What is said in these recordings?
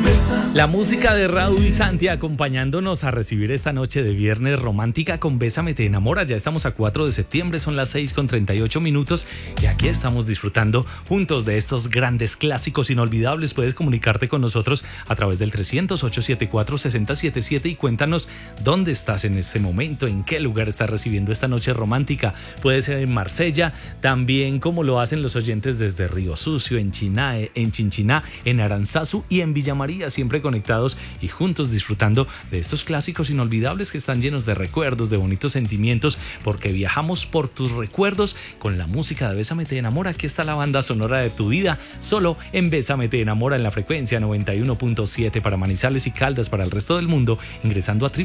La música de Raúl Santi acompañándonos a recibir esta noche de viernes romántica con Bésame te enamora. Ya estamos a 4 de septiembre, son las 6:38 y aquí estamos disfrutando juntos de estos grandes clásicos inolvidables. Puedes comunicarte con nosotros a través del 300-874-6077 y cuéntanos dónde estás en este momento, en qué lugar estás recibiendo esta noche romántica. Puede ser en Marsella, también como lo hacen los oyentes desde Río Sucio, en Chinae, en Chinchiná, en Aranzazu y en Villa María, siempre conectados y juntos disfrutando de estos clásicos inolvidables que están llenos de recuerdos, de bonitos sentimientos, porque viajamos por tus recuerdos con la música de Bésame te enamora. Aquí está la banda sonora de tu vida, solo en Bésame te enamora, en la frecuencia 91.7 para Manizales y Caldas, para el resto del mundo, ingresando a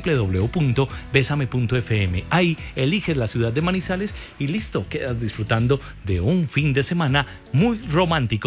www.besame.fm. Ahí eliges la ciudad de Manizales y listo, quedas disfrutando de un fin de semana muy romántico.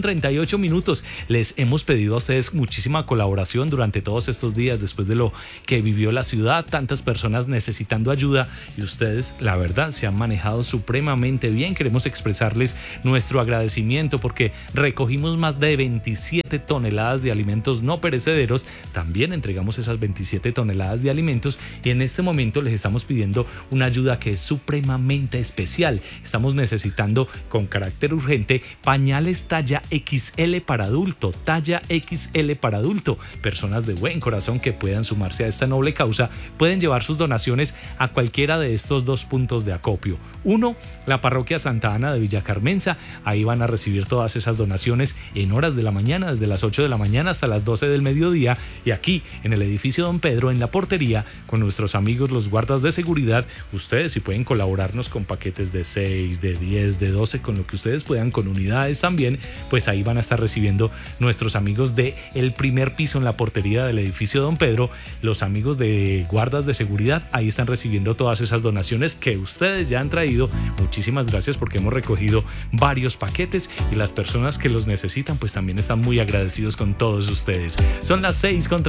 6:38. Les hemos pedido a ustedes muchísima colaboración durante todos estos días después de lo que vivió la ciudad, tantas personas necesitando ayuda y ustedes, la verdad, se han manejado supremamente bien. Queremos expresarles nuestro agradecimiento porque recogimos más de 27 toneladas de alimentos no perecederos. También entregamos esas 27 toneladas de alimentos y en este momento les estamos pidiendo una ayuda que es supremamente especial. Estamos necesitando con carácter urgente pañales talla XL para adulto, talla XL para adulto. Personas de buen corazón que puedan sumarse a esta noble causa pueden llevar sus donaciones a cualquiera de estos dos puntos de acopio. Uno, la parroquia Santa Ana de Villa Carmenza. Ahí van a recibir todas esas donaciones en horas de la mañana, desde las 8 de la mañana hasta las 12 del mediodía. Y aquí, en el edificio Don Pedro, en la portería, con nuestros amigos los guardas de seguridad, ustedes si pueden colaborarnos con paquetes de 6, de 10, de 12, con lo que ustedes puedan, con unidades también, pues ahí van a estar recibiendo nuestros amigos de el primer piso en la portería del edificio Don Pedro, los amigos de guardas de seguridad, ahí están recibiendo todas esas donaciones que ustedes ya han traído. Muchísimas gracias porque hemos recogido varios paquetes y las personas que los necesitan pues también están muy agradecidos con todos ustedes. Son las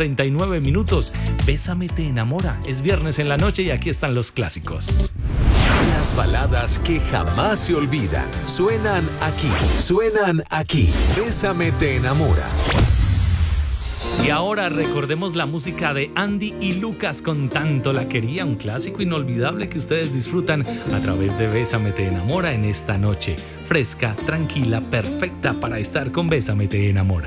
6:39. Bésame te enamora, es viernes en la noche y aquí están los clásicos. Las baladas que jamás se olvidan suenan aquí. Bésame te enamora. Y ahora recordemos la música de Andy y Lucas con Tanto la quería, un clásico inolvidable que ustedes disfrutan a través de Bésame te enamora en esta noche fresca, tranquila, perfecta para estar con Bésame te enamora.